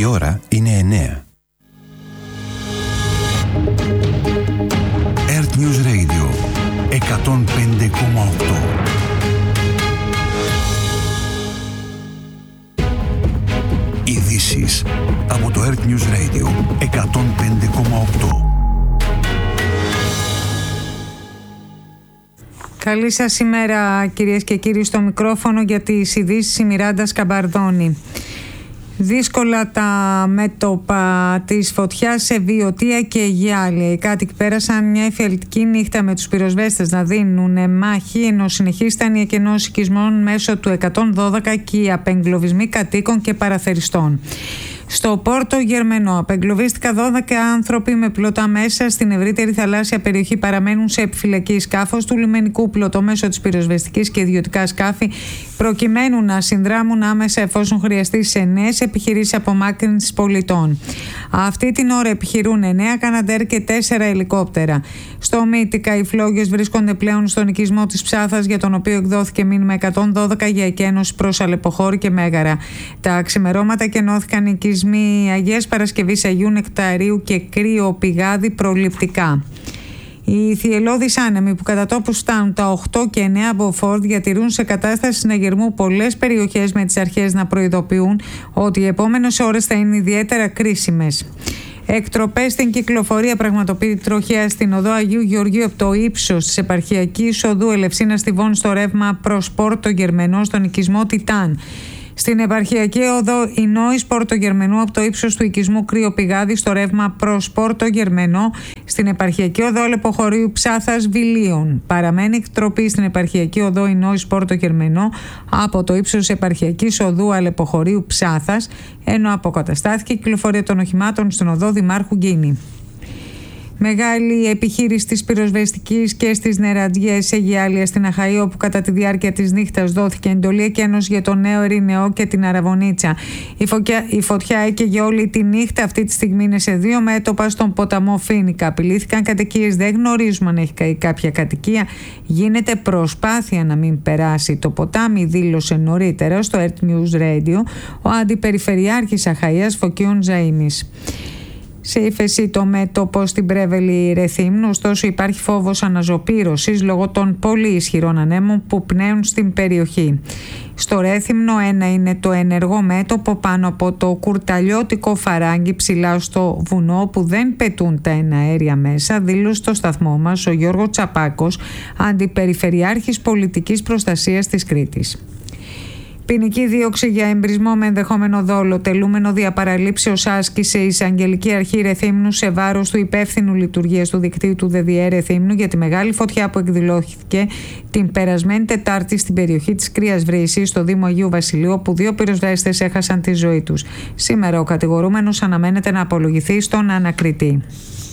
Η ώρα είναι 9. Earth News Radio 105,8. Ειδήσεις από το Earth News Radio 105,8. Καλή σας ημέρα, κυρίες και κύριοι, στο μικρόφωνο για τις ειδήσεις η Μιράντα Σκαμπαρδόνη. Δύσκολα τα μέτωπα της φωτιάς σε Βιωτία και Γιάλια. Οι κάτοικοι πέρασαν μια εφιαλτική νύχτα με τους πυροσβέστες να δίνουν μάχη, ενώ συνεχίσταν οι εκενώσεις οικισμών μέσω του 112 και οι απεγκλωβισμοί κατοίκων και παραθεριστών. Στο Πόρτο Γερμενό απεγκλωβίστηκαν 12 άνθρωποι με πλωτά μέσα. Στην ευρύτερη θαλάσσια περιοχή παραμένουν σε επιφυλακή σκάφος του λιμενικού πλωτό μέσω της πυροσβεστικής και ιδιωτικά σκάφη, προκειμένου να συνδράμουν άμεσα εφόσον χρειαστεί σε νέες επιχειρήσεις απομάκρυνσης πολιτών. Αυτή την ώρα επιχειρούν 9 Καναντέρ και 4 ελικόπτερα. Στο Μύτικα οι φλόγες βρίσκονται πλέον στον οικισμό της Ψάθας, για τον οποίο εκδόθηκε μήνυμα 112 για εκένωση προς Αλεποχώρη και Μέγαρα. Τα ξημερώματα εκενώθηκαν οικισμοί Αγίας Παρασκευής, Αγίου Νεκταρίου και Κρύο Πηγάδι προληπτικά. Οι θυελλώδεις άνεμοι που κατά τόπους φτάνουν τα 8 και 9 από Φόρτ διατηρούν σε κατάσταση συναγερμού πολλές περιοχές, με τις αρχές να προειδοποιούν ότι οι επόμενες ώρες θα είναι ιδιαίτερα κρίσιμες. Εκτροπές στην κυκλοφορία πραγματοποιείται τροχαία στην οδό Αγίου Γεωργίου από το ύψος της επαρχιακής οδού Ελευσίνα Στιβών στο ρεύμα προς Πόρτο Γερμενό στον οικισμό Τιτάν. Στην επαρχιακή οδό Ινόης Πόρτο Γερμενού από το ύψος του οικισμού Κρύο Πηγάδι στο ρεύμα προς Πόρτο Γερμενό. Στην επαρχιακή οδό Αλεποχωρίου Ψάθας Βιλίων. Παραμένει εκτροπή στην επαρχιακή οδό Ινόης Πόρτο Γερμενό από το ύψος της επαρχιακής οδού Αλεποχωρίου Ψάθας, ενώ αποκαταστάθηκε η κυκλοφορία των οχημάτων στην οδό Δημάρχου Γκίνη. Μεγάλη επιχείρηση της πυροσβεστικής και στις νεραντιές σε Γιάλια στην Αχαΐ, όπου κατά τη διάρκεια της νύχτας δόθηκε εντολή εκένωση για τον Νέο Ερηνεό και την Αραβωνίτσα. Η φωτιά έκαιγε όλη τη νύχτα. Αυτή τη στιγμή είναι σε 2 μέτωπα στον ποταμό Φίνικα. Απειλήθηκαν κατοικίες, δεν γνωρίζουμε αν έχει καεί κάποια κατοικία. Γίνεται προσπάθεια να μην περάσει το ποτάμι, δήλωσε νωρίτερα στο Earth News Radio ο Αντιπεριφερειάρχης Αχαΐας Φωκίων Ζαΐμης. Σε ύφεση το μέτωπο στην Πρέβελη Ρεθύμνου, ωστόσο υπάρχει φόβος αναζωπήρωσης λόγω των πολύ ισχυρών ανέμων που πνέουν στην περιοχή. Στο Ρέθυμνο ένα είναι το ενεργό μέτωπο πάνω από το κουρταλιώτικο φαράγγι ψηλά στο βουνό, που δεν πετούν τα εναέρια μέσα, δήλωσε στο σταθμό μας ο Γιώργος Τσαπάκος, Αντιπεριφερειάρχης Πολιτικής Προστασίας της Κρήτης. Ποινική δίωξη για εμπρισμό με ενδεχόμενο δόλο, τελούμενο διαπαραλήψεως, άσκησε η Εισαγγελική Αρχή Ρεθύμνου σε βάρος του υπεύθυνου λειτουργίας του δικτύου του ΔΔΕ Ρεθύμνου για τη μεγάλη φωτιά που εκδηλώθηκε την περασμένη Τετάρτη στην περιοχή της Κρύας Βρύσης, στο Δήμο Αγίου Βασιλείου, όπου 2 πυροσβέστες έχασαν τη ζωή τους. Σήμερα ο κατηγορούμενος αναμένεται να απολογηθεί στον ανακριτή.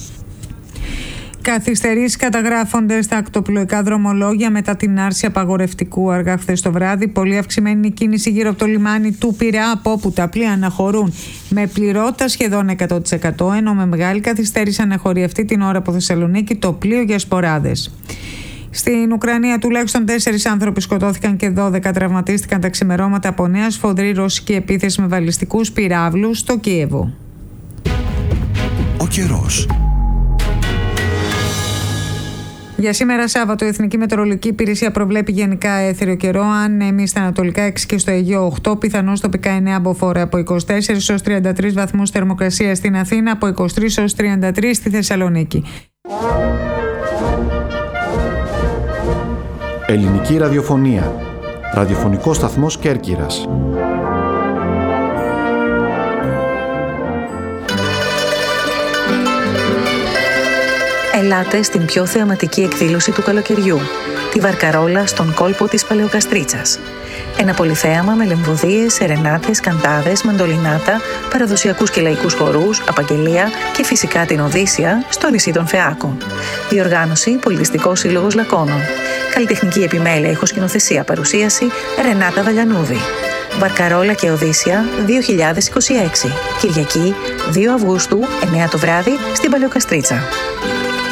Καθυστερήσεις καταγράφονται στα ακτοπλοϊκά δρομολόγια μετά την άρση απαγορευτικού αργά χθες το βράδυ. Πολύ αυξημένη η κίνηση γύρω από το λιμάνι του Πειραιά, από όπου τα πλοία αναχωρούν με πληρότητα σχεδόν 100%, ενώ με μεγάλη καθυστέρηση αναχωρεί αυτή την ώρα από Θεσσαλονίκη το πλοίο για σποράδες. Στην Ουκρανία τουλάχιστον 4 άνθρωποι σκοτώθηκαν και 12 τραυματίστηκαν τα ξημερώματα από νέα σφοδρή ρωσική επίθεση με βαλιστικούς πυράβλους στο Κίεβο. Ο καιρός. Για σήμερα Σάββατο η Εθνική Μετεωρολογική Υπηρεσία προβλέπει γενικά έθριο καιρό. Αν εμείς στα ανατολικά 6 και στο Αιγαίο 8, πιθανώς τοπικά 9 από φόρα, από 24 έως 33 βαθμούς θερμοκρασία στην Αθήνα, από 23 έως 33 στη Θεσσαλονίκη. Ελληνική ραδιοφωνία. Ραδιοφωνικός σταθμός Κέρκυρας. Ελάτε στην πιο θεαματική εκδήλωση του καλοκαιριού, τη Βαρκαρόλα στον κόλπο της Παλαιοκαστρίτσας. Ένα πολυθέαμα με λεμβωδίες, σερενάτες, καντάδες, μαντολινάτα, παραδοσιακούς και λαϊκούς χορούς, απαγγελία και φυσικά την Οδύσσια στο νησί των Φεάκων. Διοργάνωση Πολιτιστικός Σύλλογος Λακώνων. Καλλιτεχνική επιμέλεια, ηχοσκηνοθεσία, παρουσίαση Ρενάτα Βαλιανούδη. Βαρκαρόλα και Οδύσσια 2026. Κυριακή 2 Αυγούστου, 9 το βράδυ, στην Παλαιοκαστρίτσα.